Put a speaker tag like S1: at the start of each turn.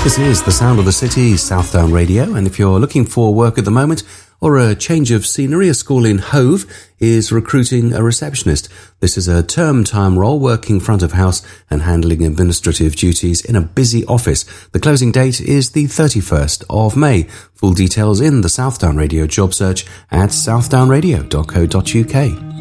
S1: This is the sound of the city, Southdown Radio, and if you're looking for work at the moment or a change of scenery, a school in Hove is recruiting a receptionist. This is a term-time role working front of house and handling administrative duties in a busy office. The closing date is the 31st of May. Full details in the Southdown Radio job search at southdownradio.co.uk.